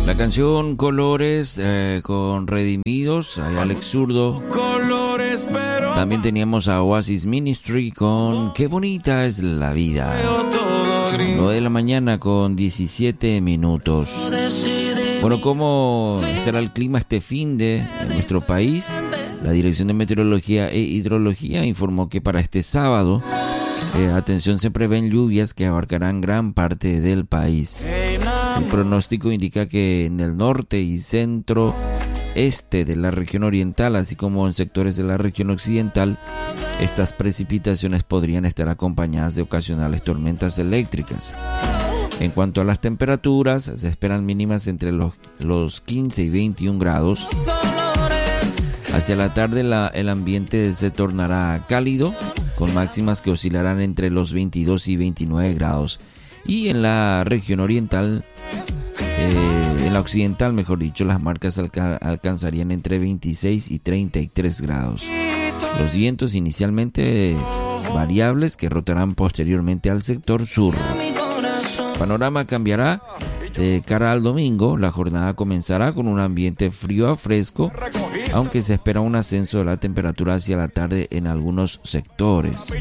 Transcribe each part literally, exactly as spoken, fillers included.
La canción Colores eh, con Redimidos, hay Alex Zurdo. También teníamos a Oasis Ministry con Qué bonita es la vida. nueve de la mañana con diecisiete minutos. Bueno, ¿cómo estará el clima este finde en nuestro país? La Dirección de Meteorología e Hidrología informó que para este sábado, eh, atención, se prevén lluvias que abarcarán gran parte del país. El pronóstico indica que en el norte y centro este de la región oriental, así como en sectores de la región occidental, estas precipitaciones podrían estar acompañadas de ocasionales tormentas eléctricas. En cuanto a las temperaturas, se esperan mínimas entre los, los quince y veintiún grados. Hacia la tarde la, el ambiente se tornará cálido, con máximas que oscilarán entre los veintidós y veintinueve grados. Y en la región oriental, eh, en la occidental, mejor dicho, las marcas alca- alcanzarían entre veintiséis y treinta y tres grados. Los vientos inicialmente variables que rotarán posteriormente al sector sur. El panorama cambiará de cara al domingo. La jornada comenzará con un ambiente frío a fresco, aunque se espera un ascenso de la temperatura hacia la tarde en algunos sectores.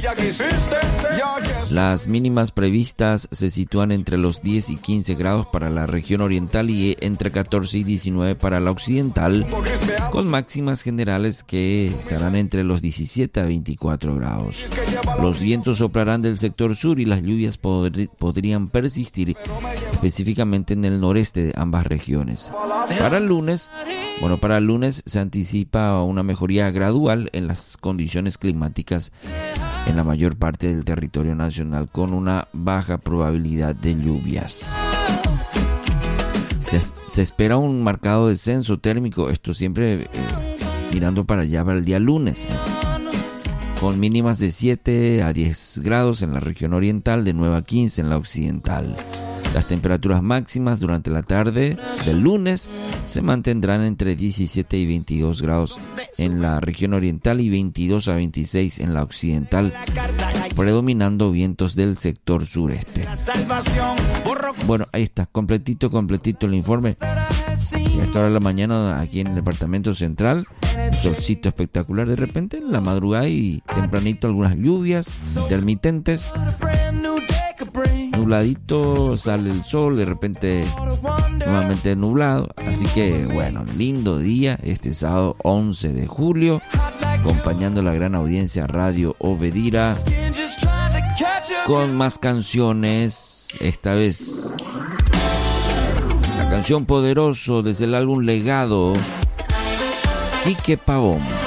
Las mínimas previstas se sitúan entre los diez y quince grados para la región oriental y entre catorce y diecinueve para la occidental, con máximas generales que estarán entre los diecisiete a veinticuatro grados. Los vientos soplarán del sector sur y las lluvias podr- podrían persistir específicamente en el noreste de ambas regiones. Para el lunes, bueno, para el lunes se anticipa una mejoría gradual en las condiciones climáticas en la mayor parte del territorio nacional, con una baja probabilidad de lluvias. Se, se espera un marcado descenso térmico, esto siempre eh, mirando para allá para el día lunes, ¿eh? Con mínimas de siete a diez grados en la región oriental, de nueve a quince en la occidental. Las temperaturas máximas durante la tarde del lunes se mantendrán entre diecisiete y veintidós grados en la región oriental y veintidós a veintiséis en la occidental, predominando vientos del sector sureste. Bueno, ahí está, completito, completito el informe. Y a esta hora de la mañana aquí en el departamento central, solcito espectacular de repente en la madrugada y tempranito algunas lluvias intermitentes. Nubladito, sale el sol, de repente nuevamente nublado. Así que bueno, lindo día este sábado once de julio, acompañando a la gran audiencia Radio Obedira con más canciones. Esta vez la canción Poderoso desde el álbum Legado, Quique Pavón.